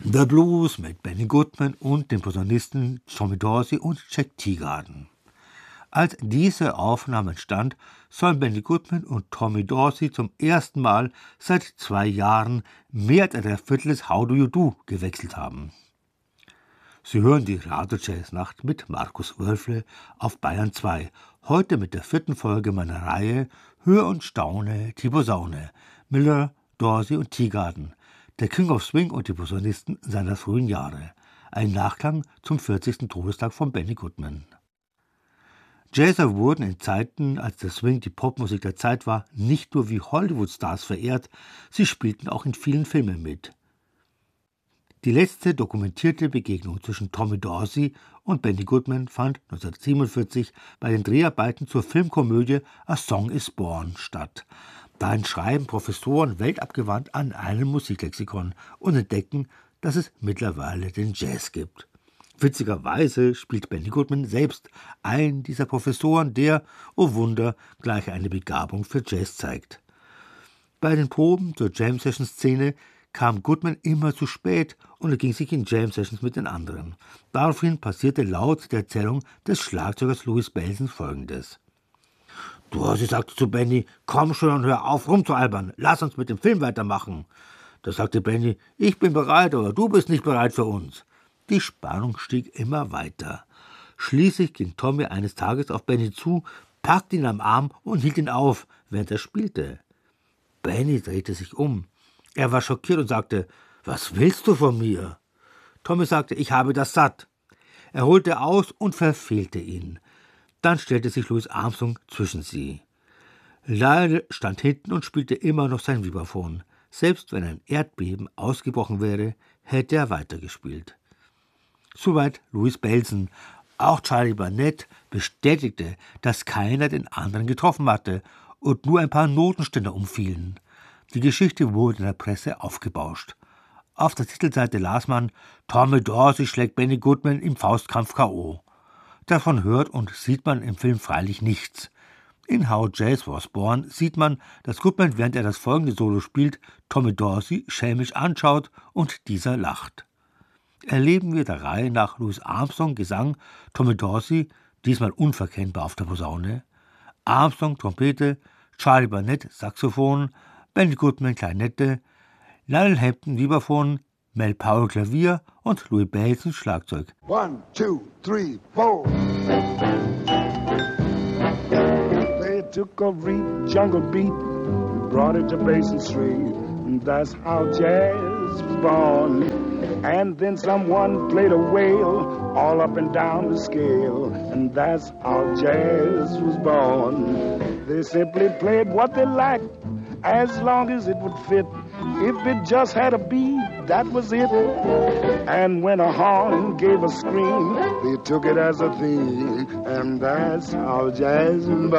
The Blues mit Benny Goodman und den Posaunisten Tommy Dorsey und Jack Teagarden. Als diese Aufnahme entstand, sollen Benny Goodman und Tommy Dorsey zum ersten Mal seit 2 Jahren mehr als ein Viertel des How Do You Do gewechselt haben. Sie hören die Radio-Jazz-Nacht mit Markus Wölfle auf Bayern 2, heute mit der 4. Folge meiner Reihe Hör und Staune, die Posaune, Miller, Dorsey und Teagarden, der King of Swing und die Posaunisten seiner frühen Jahre. Ein Nachklang zum 40. Todestag von Benny Goodman. Jazzer wurden in Zeiten, als der Swing die Popmusik der Zeit war, nicht nur wie Hollywood-Stars verehrt, sie spielten auch in vielen Filmen mit. Die letzte dokumentierte Begegnung zwischen Tommy Dorsey und Benny Goodman fand 1947 bei den Dreharbeiten zur Filmkomödie A Song is Born statt. Dahin schreiben Professoren weltabgewandt an einem Musiklexikon und entdecken, dass es mittlerweile den Jazz gibt. Witzigerweise spielt Benny Goodman selbst einen dieser Professoren, der, oh Wunder, gleich eine Begabung für Jazz zeigt. Bei den Proben zur Jam-Session-Szene kam Goodman immer zu spät und erging sich in Jam-Sessions mit den anderen. Daraufhin passierte laut der Erzählung des Schlagzeugers Louis Bellson Folgendes. Dorsey sagte zu Benny, komm schon und hör auf rumzualbern, lass uns mit dem Film weitermachen. Da sagte Benny, ich bin bereit, aber du bist nicht bereit für uns. Die Spannung stieg immer weiter. Schließlich ging Tommy eines Tages auf Benny zu, packte ihn am Arm und hielt ihn auf, während er spielte. Benny drehte sich um. Er war schockiert und sagte, was willst du von mir? Tommy sagte, ich habe das satt. Er holte aus und verfehlte ihn. Dann stellte sich Louis Armstrong zwischen sie. Lionel stand hinten und spielte immer noch sein Vibraphon. Selbst wenn ein Erdbeben ausgebrochen wäre, hätte er weitergespielt. Soweit Louis Bellson. Auch Charlie Barnett bestätigte, dass keiner den anderen getroffen hatte und nur ein paar Notenständer umfielen. Die Geschichte wurde in der Presse aufgebauscht. Auf der Titelseite las man, Tommy Dorsey schlägt Benny Goodman im Faustkampf K.O. Davon hört und sieht man im Film freilich nichts. In How Jazz Was Born sieht man, dass Goodman, während er das folgende Solo spielt, Tommy Dorsey schelmisch anschaut und dieser lacht. Erleben wir der Reihe nach Louis Armstrong Gesang, Tommy Dorsey, diesmal unverkennbar auf der Posaune, Armstrong Trompete, Charlie Barnett Saxophon, Benny Goodman Klarinette, Lionel Hampton Vibraphon, Mel Powell Klavier und Louis Bellson Schlagzeug. 1, 2, 3, 4. They took a real jungle beat, brought it to Basin Street, and that's how jazz was born. And then someone played a wail all up and down the scale, and that's how jazz was born. They simply played what they liked, as long as it would fit. If it just had a beat, that was it. And when a horn gave a scream, they took it as a theme, and that's how jazz was born.